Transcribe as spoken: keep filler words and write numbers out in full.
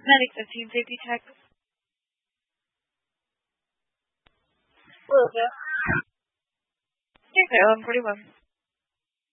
Medic fifteen, safety check. Hello, Jeff. Okay, eleven forty-one.